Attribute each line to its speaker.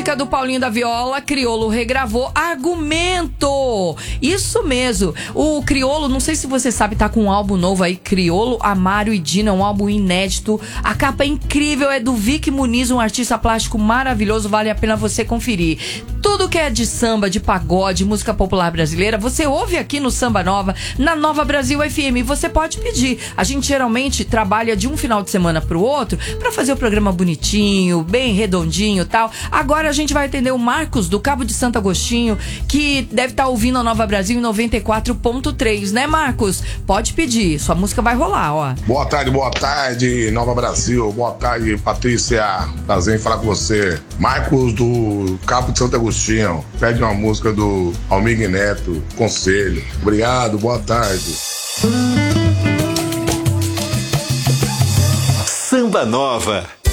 Speaker 1: música do Paulinho da Viola, Criolo regravou Argumento. Isso mesmo. O Criolo, não sei se você sabe, tá com um álbum novo aí, Criolo, Amário e Dina, um álbum inédito. A capa é incrível, é do Vic Muniz, um artista plástico maravilhoso, vale a pena você conferir. Tudo que é de samba, de pagode, música popular brasileira, você ouve aqui no Samba Nova, na Nova Brasil FM. Você pode pedir. A gente geralmente trabalha de um final de semana pro outro pra fazer o programa bonitinho, bem redondinho e tal. Agora a gente vai atender o Marcos do Cabo de Santo Agostinho, que deve estar ouvindo a Nova Brasil em 94.3, né, Marcos? Pode pedir, sua música vai rolar, ó.
Speaker 2: Boa tarde, Nova Brasil. Boa tarde, Patrícia. Prazer em falar com você. Marcos do Cabo de Santo Agostinho. Pede uma música do Almir Neto, Conselho. Obrigado, boa tarde.
Speaker 3: Samba Nova.